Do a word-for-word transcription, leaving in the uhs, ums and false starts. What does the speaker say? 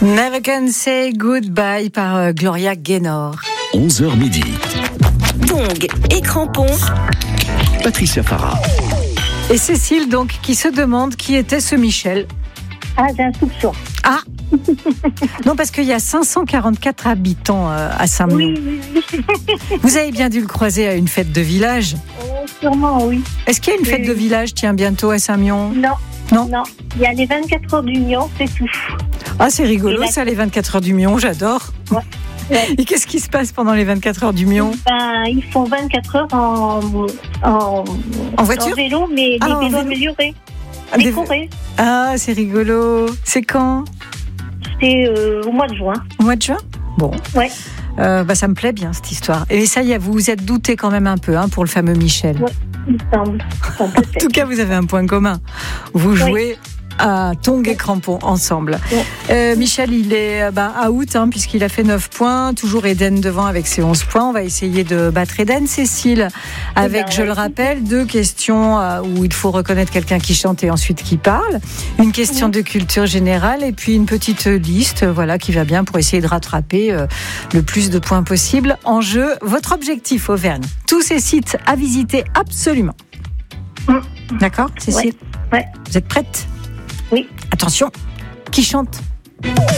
Never Can Say Goodbye par euh, Gloria Gaynor. onze heures midi. Tongs et crampons. Patricia Farah. Et Cécile, donc, qui se demande qui était ce Michel. Ah, j'ai un soupçon. Ah non, parce qu'il y a cinq cent quarante-quatre habitants euh, à Saint-Myon. Oui, oui, oui. Vous avez bien dû le croiser à une fête de village. Oh, sûrement, oui. Est-ce qu'il y a une Oui, fête oui. de village, tiens, bientôt à Saint-Myon? Non. Non. Non. Il y a les vingt-quatre heures du Mion, c'est tout. Ah, c'est rigolo, Et la- ça, les vingt-quatre heures du Mion, j'adore. Ouais. Ouais. Et qu'est-ce qui se passe pendant les vingt-quatre heures du Mion? Ben, ils font vingt-quatre heures en, en, En voiture? en vélo, mais Ah, des en vélos vélo. améliorés. Ah, des- Décorés. Ah, c'est rigolo. C'est quand? C'était euh, au mois de juin. Au mois de juin? Bon. Ouais. Euh, bah, ça me plaît bien, cette histoire. Et ça y est, vous vous êtes douté quand même un peu hein, pour le fameux Michel. Ouais. Il me semble. Enfin, En peut-être. tout cas, vous avez un point commun. Vous jouez à tongs et crampons ensemble. Ouais. Euh, Michel, il est euh, bah, out hein, puisqu'il a fait neuf points. Toujours Eden devant avec ses onze points. On va essayer de battre Eden. Cécile, avec, ben, je le ouais. rappelle, deux questions euh, où il faut reconnaître quelqu'un qui chante et ensuite qui parle. Une question Ouais. de culture générale et puis une petite liste euh, voilà, qui va bien pour essayer de rattraper euh, le plus de points possible. En jeu, votre objectif, Auvergne. Tous ces sites à visiter absolument. Mm. D'accord, Cécile? Ouais. Vous êtes prête? Oui. Attention, qui chante?